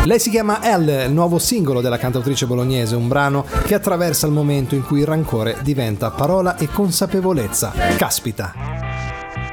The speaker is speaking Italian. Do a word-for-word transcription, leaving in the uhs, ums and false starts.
Lei si chiama Elle, il nuovo singolo della cantautrice bolognese, un brano che attraversa il momento in cui il rancore diventa parola e consapevolezza. Caspita!